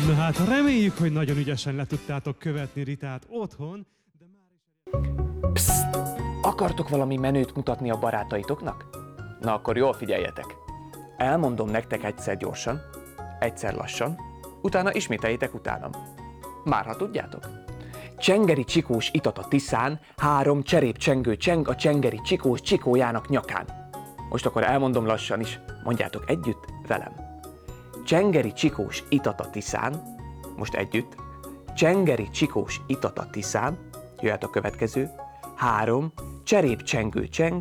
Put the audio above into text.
Na hát reméljük, hogy nagyon ügyesen le tudtátok követni Ritát otthon, de már is... Pszt! Akartok valami menőt mutatni a barátaitoknak? Na akkor jól figyeljetek! Elmondom nektek egyszer gyorsan, egyszer lassan, utána ismételjétek utánam. Már ha tudjátok? Csengeri csikós itat a Tiszán, 3 cserépcsengő cseng a csengeri csikós csikójának nyakán. Most akkor elmondom lassan is, mondjátok együtt velem. Csengeri csikós itat a Tiszán, most együtt. Csengeri csikós itat a Tiszán, jöhet a következő. 3 cserépcsengő cseng